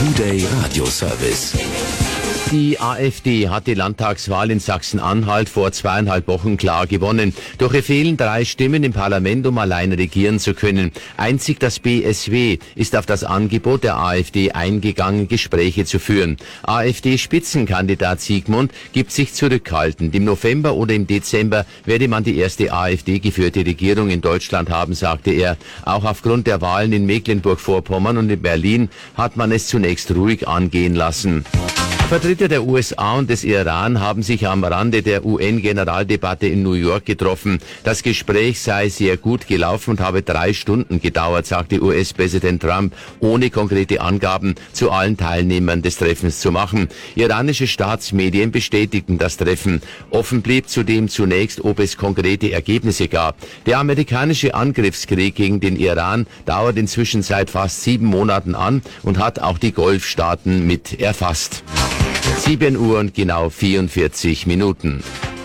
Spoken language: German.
Today Radio Service. Die AfD hat die Landtagswahl in Sachsen-Anhalt vor 2,5 Wochen klar gewonnen. Doch ihr fehlen 3 Stimmen im Parlament, um allein regieren zu können. Einzig das BSW ist auf das Angebot der AfD eingegangen, Gespräche zu führen. AfD-Spitzenkandidat Siegmund gibt sich zurückhaltend. Im November oder im Dezember werde man die erste AfD-geführte Regierung in Deutschland haben, sagte er. Auch aufgrund der Wahlen in Mecklenburg-Vorpommern und in Berlin hat man es zunächst ruhig angehen lassen. Vertreter der USA und des Iran haben sich am Rande der UN-Generaldebatte in New York getroffen. Das Gespräch sei sehr gut gelaufen und habe 3 Stunden gedauert, sagte US-Präsident Trump, ohne konkrete Angaben zu allen Teilnehmern des Treffens zu machen. Iranische Staatsmedien bestätigten das Treffen. Offen blieb zudem zunächst, ob es konkrete Ergebnisse gab. Der amerikanische Angriffskrieg gegen den Iran dauert inzwischen seit fast 7 Monaten an und hat auch die Golfstaaten mit erfasst. 7 Uhr und genau 44 Minuten.